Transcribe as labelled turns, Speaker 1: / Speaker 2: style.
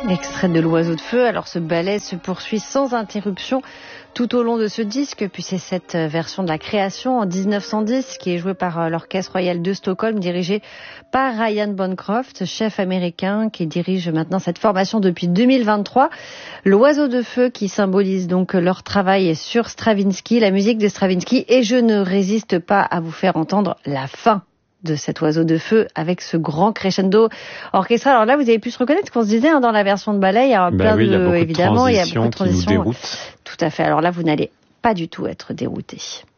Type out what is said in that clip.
Speaker 1: Extrait de l'Oiseau de feu. Alors ce ballet se poursuit sans interruption tout au long de ce disque, puis c'est cette version de la création en 1910 qui est jouée par l'Orchestre Royal de Stockholm, dirigé par Ryan Bancroft, chef américain qui dirige maintenant cette formation depuis 2023. L'Oiseau de feu qui symbolise donc leur travail sur Stravinsky, la musique de Stravinsky, et je ne résiste pas à vous faire entendre la fin de cet Oiseau de feu avec ce grand crescendo orchestral. Alors là, vous avez pu se reconnaître ce qu'on se disait dans la version de ballet. Il y a plein
Speaker 2: il y a beaucoup de
Speaker 1: évidemment, il y a beaucoup de
Speaker 2: transitions qui nous déroutent.
Speaker 1: Tout à fait. Alors là, vous n'allez pas du tout être dérouté.